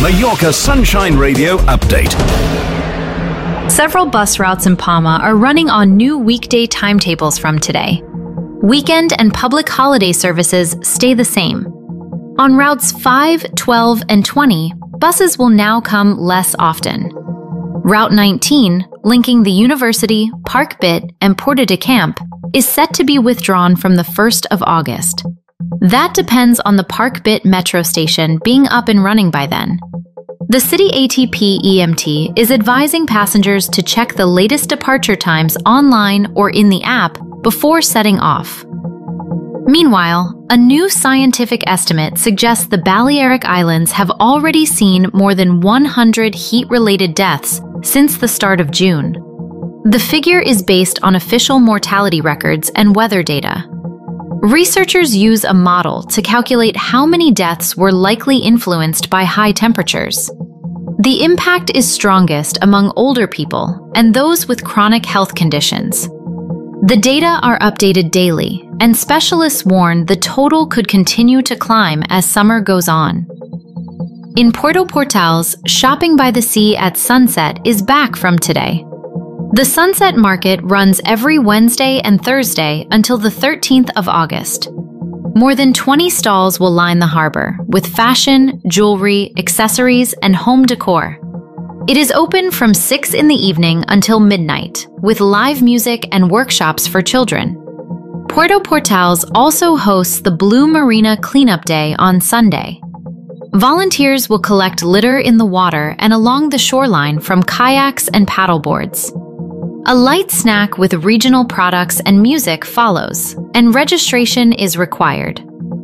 Mallorca Sunshine Radio update. Several bus routes in Palma are running on new weekday timetables from today. Weekend and public holiday services stay the same. On routes 5, 12, and 20, buses will now come less often. Route 19, linking the University, Park Bit, and Porta de Camp, is set to be withdrawn from the 1st of August. That depends on the Park Bit metro station being up and running by then. The City ATP EMT is advising passengers to check the latest departure times online or in the app before setting off. Meanwhile, a new scientific estimate suggests the Balearic Islands have already seen more than 100 heat-related deaths since the start of June. The figure is based on official mortality records and weather data. Researchers use a model to calculate how many deaths were likely influenced by high temperatures. The impact is strongest among older people and those with chronic health conditions. The data are updated daily, and specialists warn the total could continue to climb as summer goes on. In Puerto Portales, shopping by the sea at sunset is back from today. The Sunset Market runs every Wednesday and Thursday until the 13th of August. More than 20 stalls will line the harbor, with fashion, jewelry, accessories, and home decor. It is open from 6 in the evening until midnight, with live music and workshops for children. Puerto Portales also hosts the Blue Marina Cleanup Day on Sunday. Volunteers will collect litter in the water and along the shoreline from kayaks and paddleboards. A light snack with regional products and music follows, and registration is required.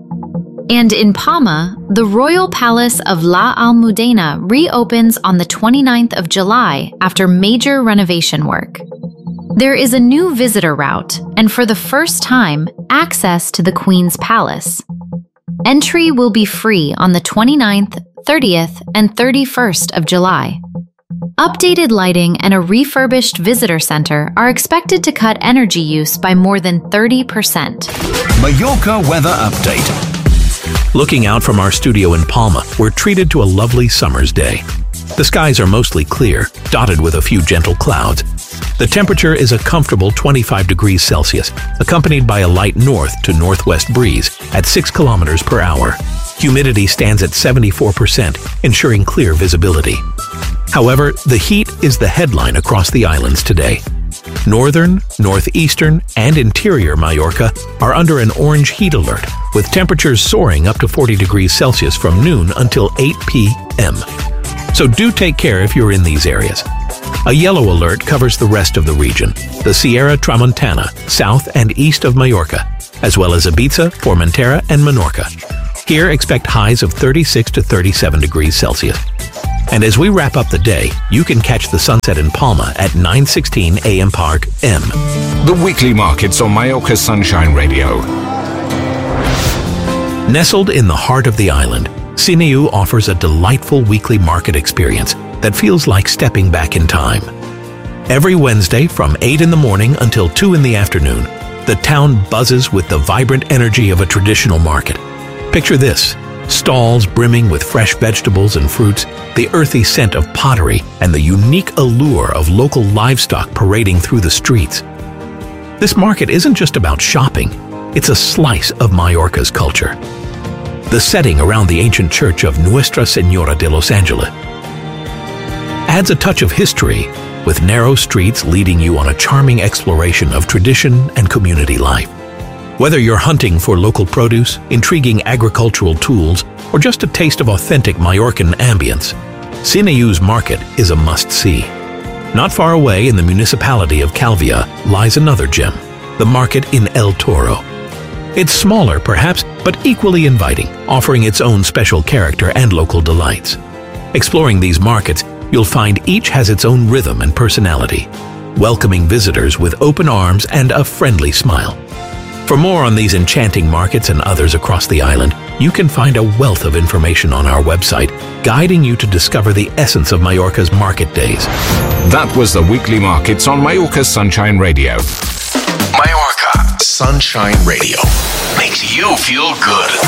And in Palma, the Royal Palace of La Almudena reopens on the 29th of July after major renovation work. There is a new visitor route, and for the first time, access to the Queen's Palace. Entry will be free on the 29th, 30th, and 31st of July. Updated lighting and a refurbished visitor center are expected to cut energy use by more than 30%. Mallorca weather update. Looking out from our studio in Palma, we're treated to a lovely summer's day. The skies are mostly clear, dotted with a few gentle clouds. The temperature is a comfortable 25 degrees Celsius, accompanied by a light north to northwest breeze at 6 kilometers per hour. Humidity stands at 74%, ensuring clear visibility. However, the heat is the headline across the islands today. Northern, northeastern, and interior Mallorca are under an orange heat alert, with temperatures soaring up to 40 degrees Celsius from noon until 8 p.m. So do take care if you're in these areas. A yellow alert covers the rest of the region, the Sierra Tramontana, south and east of Mallorca, as well as Ibiza, Formentera, and Menorca. Here, expect highs of 36 to 37 degrees Celsius. And as we wrap up the day, you can catch the sunset in Palma at 9:16 a.m. Park M. The weekly markets on Mallorca Sunshine Radio. Nestled in the heart of the island, Cineu offers a delightful weekly market experience that feels like stepping back in time. Every Wednesday from 8 in the morning until 2 in the afternoon, the town buzzes with the vibrant energy of a traditional market. Picture this: stalls brimming with fresh vegetables and fruits, the earthy scent of pottery, and the unique allure of local livestock parading through the streets. This market isn't just about shopping, it's a slice of Mallorca's culture. The setting around the ancient church of Nuestra Señora de los Ángeles adds a touch of history, with narrow streets leading you on a charming exploration of tradition and community life. Whether you're hunting for local produce, intriguing agricultural tools, or just a taste of authentic Mallorcan ambience, Cineu's market is a must-see. Not far away in the municipality of Calvia lies another gem, the market in El Toro. It's smaller, perhaps, but equally inviting, offering its own special character and local delights. Exploring these markets, you'll find each has its own rhythm and personality, welcoming visitors with open arms and a friendly smile. For more on these enchanting markets and others across the island, you can find a wealth of information on our website, guiding you to discover the essence of Mallorca's market days. That was the weekly markets on Mallorca Sunshine Radio. Mallorca Sunshine Radio makes you feel good.